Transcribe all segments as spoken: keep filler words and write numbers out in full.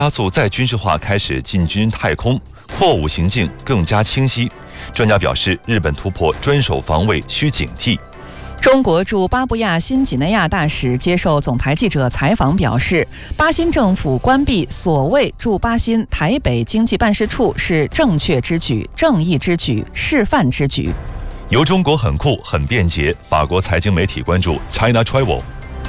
加速再军事化开始进军太空，扩武行径更加清晰。专家表示，日本突破专守防卫需警惕。 中国驻巴布亚新几内亚大使接受总台记者采访表示，巴新政府关闭所谓驻巴新台北经济办事处是正确之举、正义之举、示范之举。 由中国很酷很便捷，法国财经媒体关注 China Travel。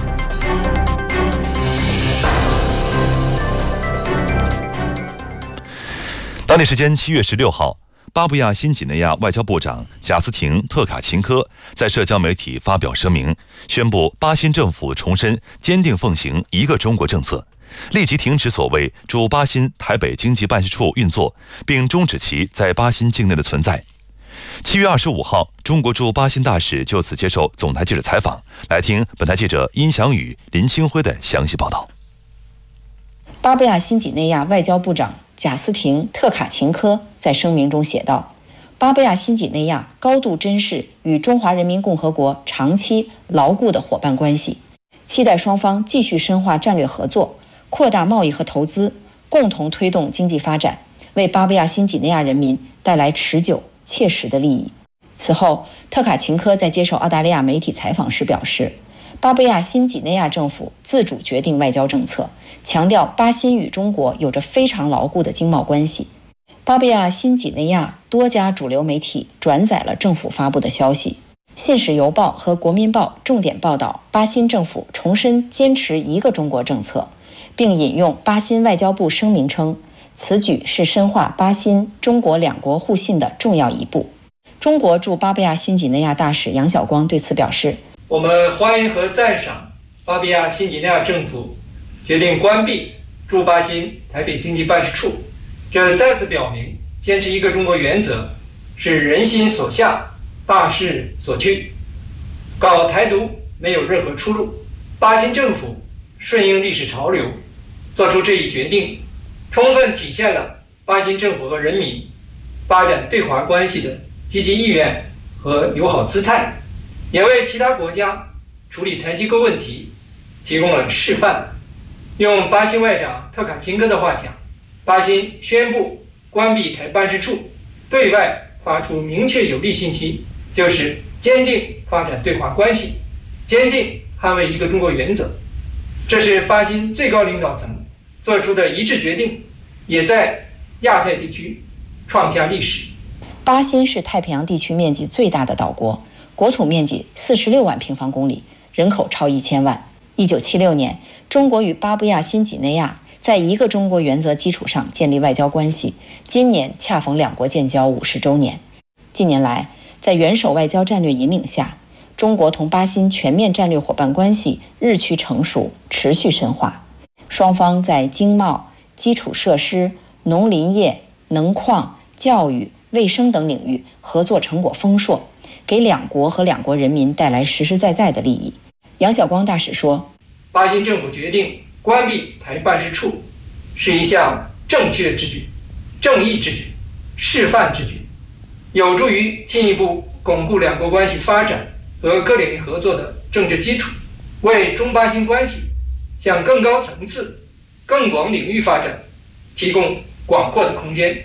当地时间七月十六号，巴布亚新几内亚外交部长贾斯廷·特卡琴科在社交媒体发表声明，宣布巴新政府重申坚定奉行一个中国政策，立即停止所谓驻巴新台北经济办事处运作，并终止其在巴新境内的存在。七月二十五号，中国驻巴新大使就此接受总台记者采访，来听本台记者殷祥宇、林清辉的详细报道。 巴布亚新几内亚外交部长贾斯廷·特卡琴科在声明中写道，巴布亚新几内亚高度珍视与中华人民共和国长期牢固的伙伴关系，期待双方继续深化战略合作，扩大贸易和投资，共同推动经济发展，为巴布亚新几内亚人民带来持久切实的利益。此后，特卡琴科在接受澳大利亚媒体采访时表示，巴布亚新几内亚政府自主决定外交政策，强调巴新与中国有着非常牢固的经贸关系。巴布亚新几内亚多家主流媒体转载了政府发布的消息，《信使邮报》和《国民报》重点报道巴新政府重申坚持一个中国政策，并引用巴新外交部声明称，此举是深化巴新中国两国互信的重要一步。中国驻巴布亚新几内亚大使杨晓光对此表示， 我们欢迎和赞赏巴布亚新几内亚政府决定关闭驻巴新台北经济办事处，这再次表明坚持一个中国原则是人心所向、大势所趋，搞台独没有任何出路。巴新政府顺应历史潮流做出这一决定，充分体现了巴新政府和人民发展对华关系的积极意愿和友好姿态，也为其他国家处理台机构问题提供了示范。用巴新外长特卡琴科的话讲，巴新宣布关闭台办事处，对外发出明确有力信息，就是坚定发展对华关系，坚定捍卫一个中国原则。这是巴新最高领导层做出的一致决定，也在亚太地区创下历史。 巴新是太平洋地区面积最大的岛国，国土面积四十六万平方公里，人口超一千万。一九七六年，中国与巴布亚新几内亚在一个中国原则基础上建立外交关系，今年恰逢两国建交五十周年。近年来，在元首外交战略引领下，中国同巴新全面战略伙伴关系日趋成熟，持续深化。双方在经贸、基础设施、农林业、能矿、教育、卫生等领域合作成果丰硕，给两国和两国人民带来实实在在的利益。杨晓光大使说， 巴新政府决定关闭台办事处是一项正确之举、正义之举、示范之举，有助于进一步巩固两国关系发展和各领域合作的政治基础，为中巴新关系向更高层次、更广领域发展提供广阔的空间。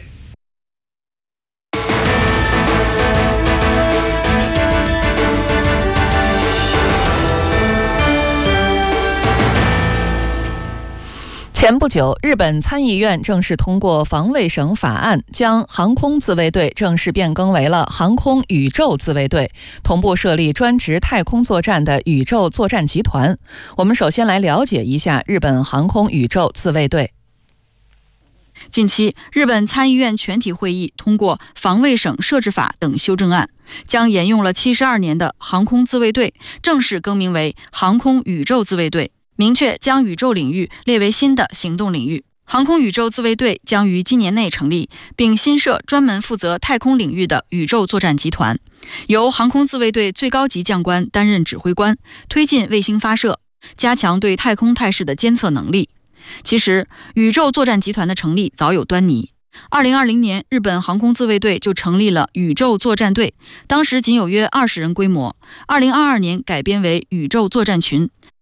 前不久，日本参议院正式通过防卫省法案，将航空自卫队正式变更为了航空宇宙自卫队，同步设立专职太空作战的宇宙作战集团。我们首先来了解一下日本航空宇宙自卫队。 近期，日本参议院全体会议通过防卫省设置法等修正案，将沿用了七十二年的航空自卫队正式更名为航空宇宙自卫队，明确将宇宙领域列为新的行动领域。航空宇宙自卫队将于今年内成立，并新设专门负责太空领域的宇宙作战集团，由航空自卫队最高级将官担任指挥官，推进卫星发射，加强对太空态势的监测能力。其实，宇宙作战集团的成立早有端倪。二零二零年，日本航空自卫队就成立了宇宙作战队，当时仅有约二十人规模。二零二二年改编为宇宙作战群。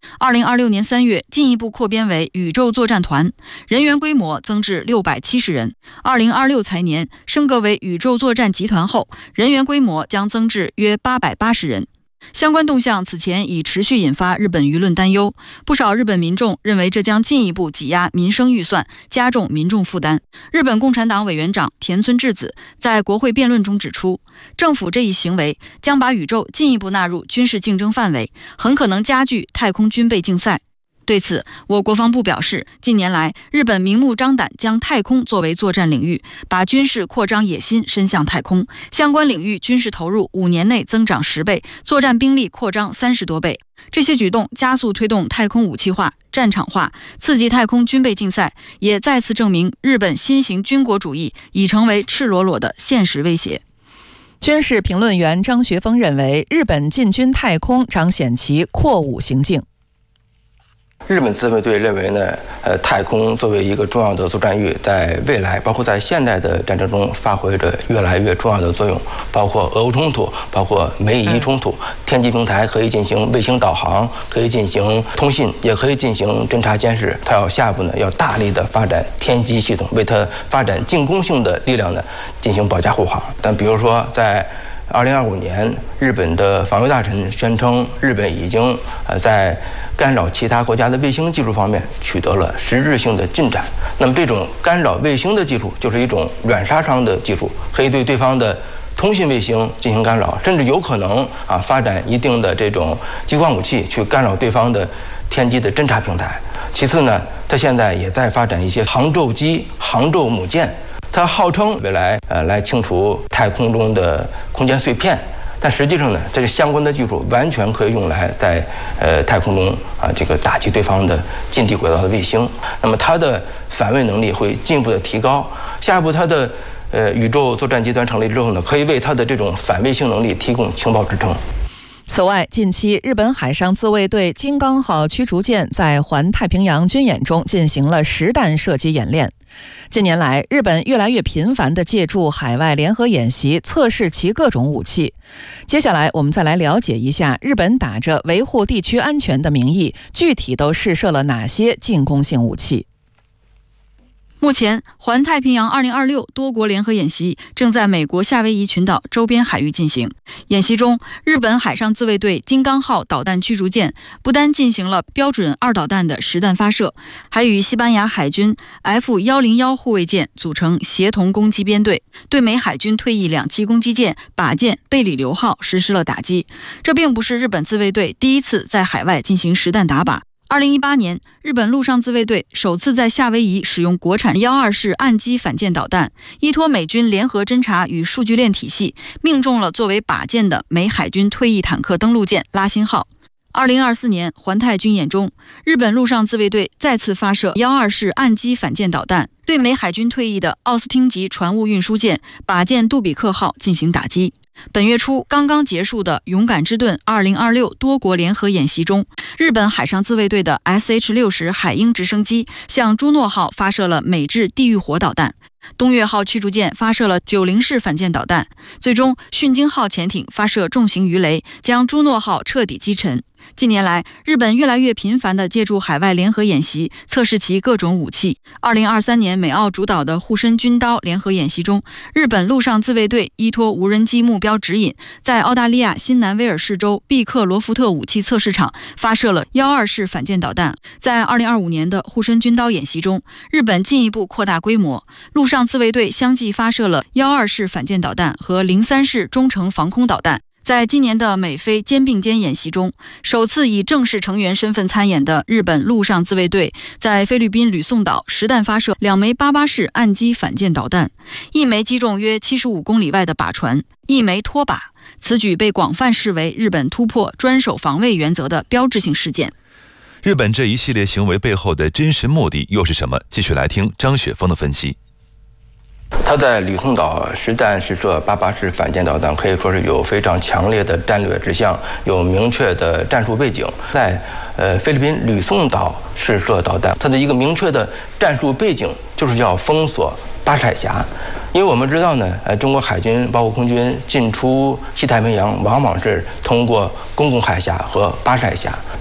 二零二六年三月进一步扩编为宇宙作战团，人员规模增至六百七十人。二零二六财年升格为宇宙作战集团后，人员规模将增至约八百八十人。相关动向此前已持续引发日本舆论担忧，不少日本民众认为这将进一步挤压民生预算，加重民众负担。日本共产党委员长田村智子在国会辩论中指出，政府这一行为将把宇宙进一步纳入军事竞争范围，很可能加剧太空军备竞赛。对此，我国防部表示，近年来日本明目张胆将太空作为作战领域，把军事扩张野心伸向太空，相关领域军事投入五年内增长十倍，作战兵力扩张三十多倍。这些举动加速推动太空武器化、战场化，刺激太空军备竞赛，也再次证明日本新型军国主义已成为赤裸裸的现实威胁。 军事评论员张学峰认为，日本进军太空彰显其扩武行径。 日本自卫队认为呢，呃，太空作为一个重要的作战域，在未来，包括在现代的战争中，发挥着越来越重要的作用。包括俄乌冲突，包括美以伊冲突，天基平台可以进行卫星导航，可以进行通信，也可以进行侦察监视。它要下一步呢，要大力的发展天基系统，为它发展进攻性的力量呢进行保驾护航。但比如说在二零二五年，日本的防卫大臣宣称，日本已经呃在干扰其他国家的卫星技术方面取得了实质性的进展。那么这种干扰卫星的技术就是一种软杀伤的技术，可以对对方的通信卫星进行干扰，甚至有可能啊发展一定的这种激光武器去干扰对方的天基的侦察平台。其次呢，它现在也在发展一些航宙机、航宙母舰，它号称未来呃来清除太空中的空间碎片。但实际上呢，这个相关的技术完全可以用来在呃太空中啊这个打击对方的近地轨道的卫星。那么它的反卫能力会进一步的提高。下一步，它的呃宇宙作战集团成立之后呢，可以为它的这种反卫星能力提供情报支撑。 此外，近期日本海上自卫队金刚号驱逐舰在环太平洋军演中进行了实弹射击演练。近年来，日本越来越频繁地借助海外联合演习测试其各种武器。接下来，我们再来了解一下日本打着维护地区安全的名义，具体都试射了哪些进攻性武器。 目前，环太平洋二零二六多国联合演习正在美国夏威夷群岛周边海域进行。演习中，日本海上自卫队金刚号导弹驱逐舰不单进行了标准二导弹的实弹发射，还与西班牙海军 F 一零一护卫舰组成协同攻击编队，对美海军退役两栖攻击舰靶舰贝里流号实施了打击。这并不是日本自卫队第一次在海外进行实弹打靶。二零一八年，日本陆上自卫队首次在夏威夷使用国产幺二式岸基反舰导弹，依托美军联合侦察与数据链体系，命中了作为靶舰的美海军退役坦克登陆舰拉辛号。二零二四年环太军演中，日本陆上自卫队再次发射幺二式岸基反舰导弹，对美海军退役的奥斯汀级船坞运输舰靶舰杜比克号进行打击。本月初刚刚结束的勇敢之盾二零二六多国联合演习中，日本海上自卫队的 S H 六十海鹰直升机向朱诺号发射了美制地狱火导弹，东岳号驱逐舰发射了九零式反舰导弹，最终训鲸号潜艇发射重型鱼雷，将朱诺号彻底击沉。近年来，日本越来越频繁地借助海外联合演习测试其各种武器。二零二三年美澳主导的护身军刀联合演习中，日本陆上自卫队依托无人机目标指引，在澳大利亚新南威尔士州毕克罗福特武器测试场发射了幺二式反舰导弹。在二零二五年的护身军刀演习中，日本进一步扩大规模，陆上自卫队相继发射了幺二式反舰导弹和零三式中程防空导弹。在今年的美菲肩并肩演习中，首次以正式成员身份参演的日本陆上自卫队在菲律宾吕宋岛实弹发射两枚八八式岸基反舰导弹，一枚击中约七十五公里外的靶船，一枚脱靶。此举被广泛视为日本突破专守防卫原则的标志性事件。 日本这一系列行为背后的真实目的又是什么？继续来听张雪峰的分析。 他在吕宋岛实弹试射八八式反舰导弹，可以说是有非常强烈的战略指向，有明确的战术背景。在呃菲律宾吕宋岛试射导弹，它的一个明确的战术背景就是要封锁巴士海峡。因为我们知道呢，呃，中国海军包括空军进出西太平洋，往往是通过公共海峡和巴士海峡。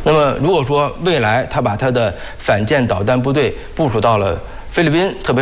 那么如果说未来他把他的反舰导弹部队部署到了菲律宾，特别